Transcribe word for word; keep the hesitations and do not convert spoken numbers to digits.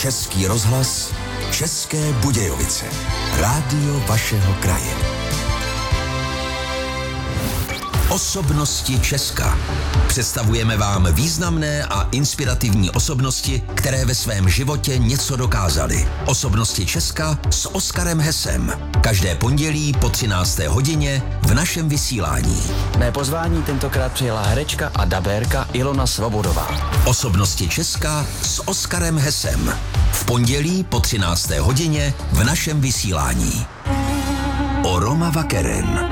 Český rozhlas, České Budějovice. Rádio vašeho kraje. Osobnosti Česka. Představujeme vám významné a inspirativní osobnosti, které ve svém životě něco dokázaly. Osobnosti Česka s Oskarem Hesem. Každé pondělí po třinácté hodině v našem vysílání. Mé pozvání tentokrát přijela herečka a dabérka Ilona Svobodová. Osobnosti Česka s Oskarem Hesem. V pondělí po třinácté hodině v našem vysílání. O Roma Vakeren.